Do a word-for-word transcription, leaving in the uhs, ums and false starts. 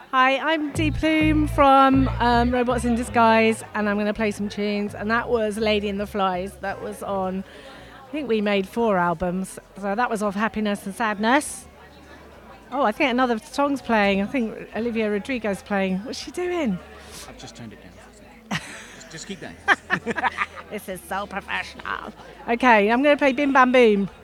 Hi, I'm Dee Plume from um, Robots in Disguise, and I'm going to play some tunes. And that was Lady in the Flies. That was on, I think we made four albums. So that was off Happiness and Sadness. Oh, I think another song's playing. I think Olivia Rodrigo's playing. What's she doing? I've just turned it down. just, just keep going. This is so professional. Okay, I'm going to play Bim Bam Boom.